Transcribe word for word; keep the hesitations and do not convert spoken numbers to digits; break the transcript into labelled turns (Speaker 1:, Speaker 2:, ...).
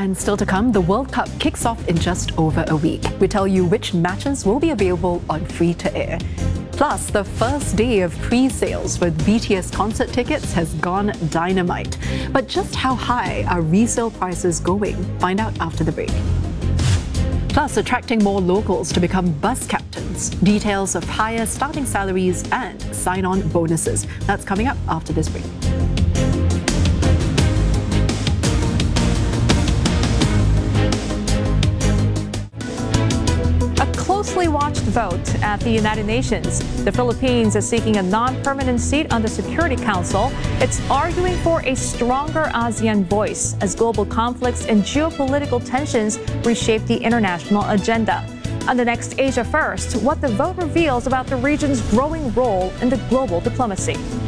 Speaker 1: And still to come, the World Cup kicks off in just over a week. We tell you which matches will be available on free-to-air. Plus, the first day of pre-sales for B T S concert tickets has gone dynamite. But just how high are resale prices going? Find out after the break. Plus, attracting more locals to become bus captains. Details of higher starting salaries and sign-on bonuses. That's coming up after this break.
Speaker 2: Closely watched vote at the United Nations. The Philippines is seeking a non-permanent seat on the Security Council. It's arguing for a stronger ASEAN voice as global conflicts and geopolitical tensions reshape the international agenda. On the next Asia First, what the vote reveals about the region's growing role in the global diplomacy.